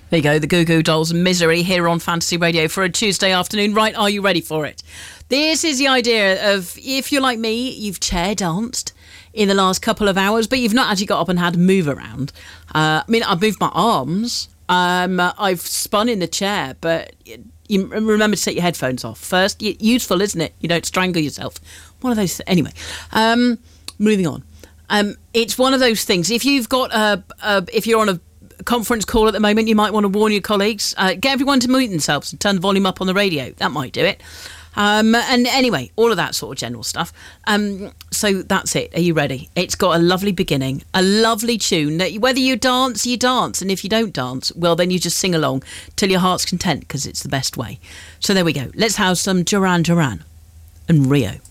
There you go, the Goo Goo Dolls, Misery, here on Fantasy Radio for a Tuesday afternoon. Right, are you ready for it? This is the idea of, if you're like me, you've chair danced in the last couple of hours, but you've not actually got up and had a move around. I've moved my arms. I've spun in the chair, but you remember to take your headphones off first. Useful, isn't it? You don't strangle yourself. One of those. Anyway, moving on. It's one of those things. If you've got if you're on a conference call at the moment, you might want to warn your colleagues. Get everyone to mute themselves and turn the volume up on the radio. That might do it. And anyway, all of that sort of general stuff. So that's it. Are you ready? It's got a lovely beginning, a lovely tune that whether you dance, you dance. And if you don't dance, well, then you just sing along till your heart's content, because it's the best way. So there we go. Let's have some Duran Duran and Rio.